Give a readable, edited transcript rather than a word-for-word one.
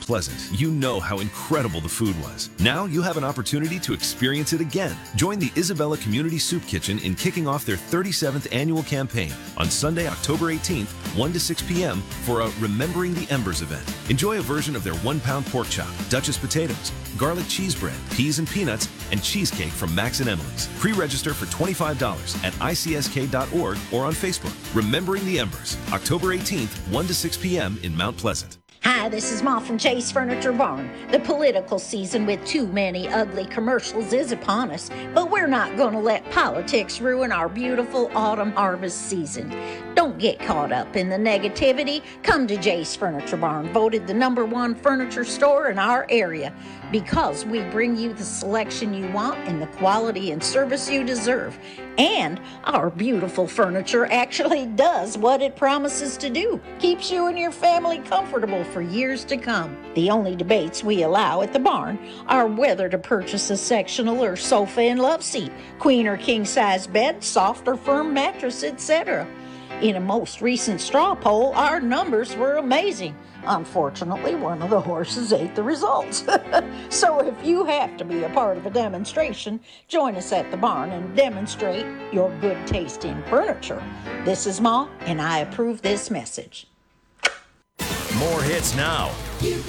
Pleasant, you know how incredible the food was. Now you have an opportunity to experience it again. Join the Isabella Community Soup Kitchen in kicking off their 37th annual campaign on Sunday, October 18th, 1 to 6 p.m. for a Remembering the Embers event. Enjoy a version of their 1-pound pork chop, Duchess potatoes, garlic cheese bread, peas and peanuts, and cheesecake from Max and Emily's. Pre-register for $25 at icsk.org or on Facebook. Remembering the Embers, October 18th, 1 to 6 p.m. in Mount Pleasant. Hi, this is Ma from Chase Furniture Barn. The political season with too many ugly commercials is upon us, but we're not going to let politics ruin our beautiful autumn harvest season. Don't get caught up in the negativity. Come to Chase Furniture Barn, voted the #1 furniture store in our area, because we bring you the selection you want and the quality and service you deserve. And our beautiful furniture actually does what it promises to do. Keeps you and your family comfortable for years to come. The only debates we allow at the barn are whether to purchase a sectional or sofa and love seat, queen or king size bed, soft or firm mattress, etc. In a most recent straw poll, our numbers were amazing. Unfortunately, one of the horses ate the results. So if you have to be a part of a demonstration, join us at the barn and demonstrate your good taste in furniture. This is Ma, and I approve this message. More hits now.